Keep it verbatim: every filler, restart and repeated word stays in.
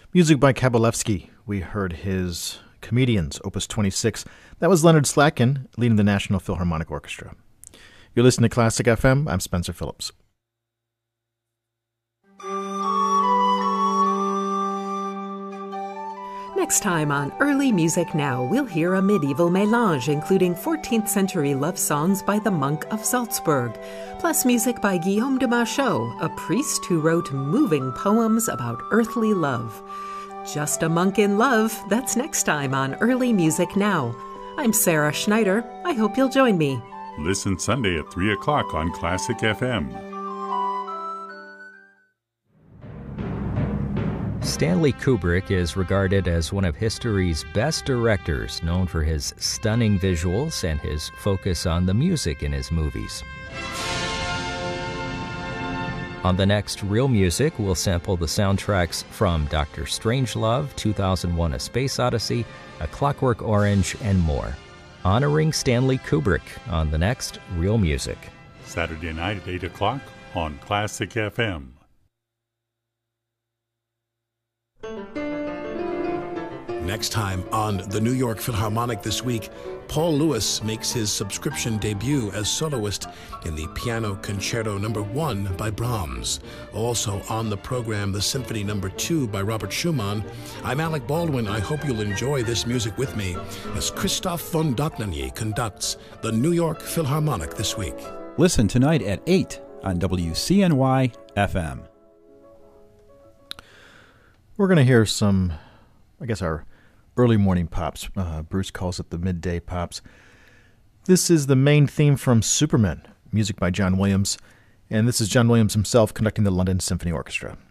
Music by Kabalevsky. We heard his Comedians, Opus twenty-six. That was Leonard Slatkin leading the National Philharmonic Orchestra. You're listening to Classic F M. I'm Spencer Phillips. Next time on Early Music Now, we'll hear a medieval mélange including fourteenth century love songs by the monk of Salzburg, plus music by Guillaume de Machaut, a priest who wrote moving poems about earthly love. Just a Monk in Love, that's next time on Early Music Now. I'm Sarah Schneider. I hope you'll join me. Listen Sunday at three o'clock on Classic F M. Stanley Kubrick is regarded as one of history's best directors, known for his stunning visuals and his focus on the music in his movies. On the next Real Music, we'll sample the soundtracks from Doctor Strangelove, two thousand one: A Space Odyssey, A Clockwork Orange, and more. Honoring Stanley Kubrick on the next Real Music. Saturday night at eight o'clock on Classic F M. Next time on the New York Philharmonic this week, Paul Lewis makes his subscription debut as soloist in the Piano Concerto Number One by Brahms. Also on the program, the Symphony Number Two by Robert Schumann. I'm Alec Baldwin. I hope you'll enjoy this music with me as Christoph von Dohnanyi conducts the New York Philharmonic this week. Listen tonight at eight on W C N Y F M. We're going to hear some, I guess, our early morning pops. Uh, Bruce calls it the midday pops. This is the main theme from Superman, music by John Williams, and this is John Williams himself conducting the London Symphony Orchestra.